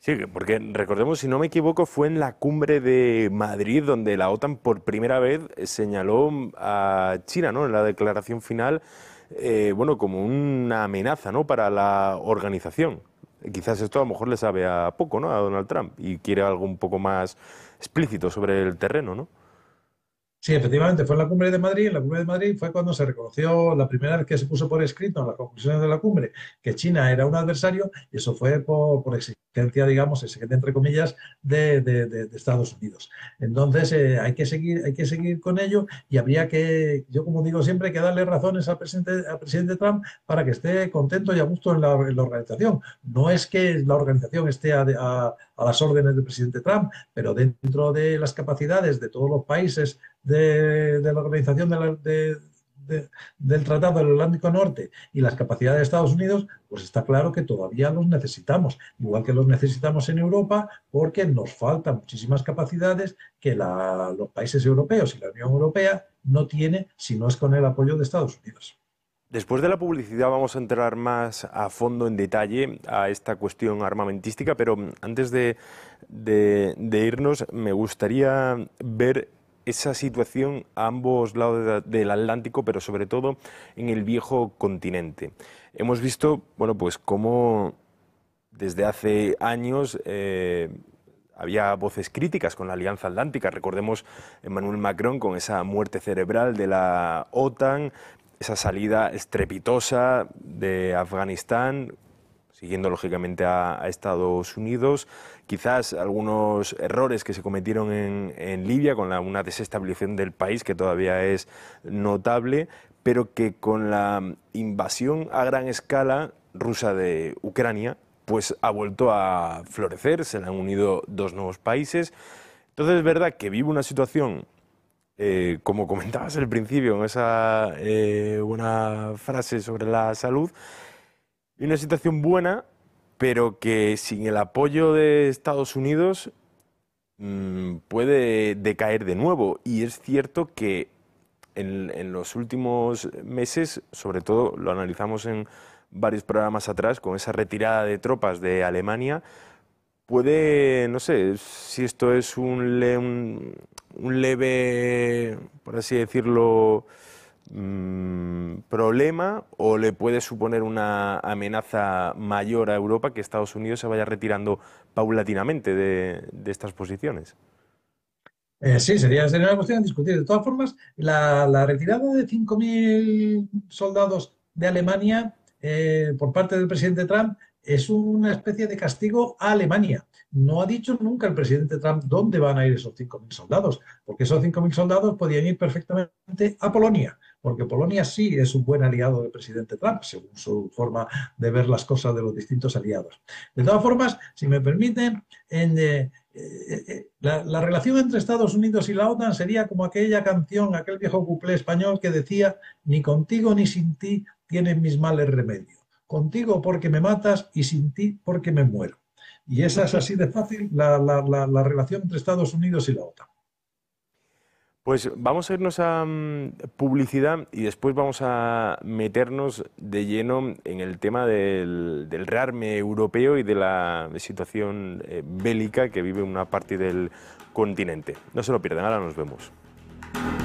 Sí, porque recordemos, si no me equivoco, fue en la cumbre de Madrid donde la OTAN por primera vez señaló a China, ¿no? En la declaración final, bueno, como una amenaza, ¿no? Para la organización. Quizás esto a lo mejor le sabe a poco, ¿no? A Donald Trump y quiere algo un poco más explícito sobre el terreno, ¿no? Sí, efectivamente, fue en la cumbre de Madrid. En la cumbre de Madrid fue cuando se reconoció la primera vez que se puso por escrito en las conclusiones de la cumbre que China era un adversario, y eso fue por exigencia, digamos, exigencia entre comillas, de Estados Unidos. Entonces, hay que seguir con ello, y habría que, yo como digo siempre, hay que darle razones al presidente Trump para que esté contento y a gusto en la organización. No es que la organización esté a las órdenes del presidente Trump, pero dentro de las capacidades de todos los países de la organización del Tratado del Atlántico Norte y las capacidades de Estados Unidos, pues está claro que todavía los necesitamos, igual que los necesitamos en Europa, porque nos faltan muchísimas capacidades que los países europeos y la Unión Europea no tiene si no es con el apoyo de Estados Unidos. Después de la publicidad vamos a entrar más a fondo en detalle a esta cuestión armamentística, pero antes de irnos me gustaría ver esa situación a ambos lados del Atlántico, pero sobre todo en el viejo continente. Hemos visto, bueno, pues cómo desde hace años había voces críticas con la Alianza Atlántica. Recordemos Emmanuel Macron con esa muerte cerebral de la OTAN, esa salida estrepitosa de Afganistán, siguiendo lógicamente a Estados Unidos, quizás algunos errores que se cometieron en Libia con una desestabilización del país que todavía es notable, pero que con la invasión a gran escala rusa de Ucrania, pues ha vuelto a florecer, se le han unido dos nuevos países. Entonces es verdad que vive una situación, como comentabas al principio, en esa buena frase sobre la salud, y una situación buena, pero que sin el apoyo de Estados Unidos puede decaer de nuevo. Y es cierto que en los últimos meses, sobre todo lo analizamos en varios programas atrás, con esa retirada de tropas de Alemania, puede, no sé si esto es un leve, por así decirlo, problema, o le puede suponer una amenaza mayor a Europa que Estados Unidos se vaya retirando paulatinamente de estas posiciones. Sí, sería una cuestión a discutir. De todas formas, la retirada de 5.000 soldados de Alemania por parte del presidente Trump es una especie de castigo a Alemania. No ha dicho nunca el presidente Trump dónde van a ir esos 5.000 soldados, porque esos 5.000 soldados podían ir perfectamente a Polonia, porque Polonia sí es un buen aliado del presidente Trump, según su forma de ver las cosas de los distintos aliados. De todas formas, si me permiten, la relación entre Estados Unidos y la OTAN sería como aquella canción, aquel viejo cuplé español que decía: ni contigo ni sin ti tienen mis males remedio. Contigo porque me matas y sin ti porque me muero. Y esa es así de fácil la relación entre Estados Unidos y la OTAN. Pues vamos a irnos a publicidad y después vamos a meternos de lleno en el tema del rearme europeo y de la situación bélica que vive una parte del continente. No se lo pierdan, ahora nos vemos.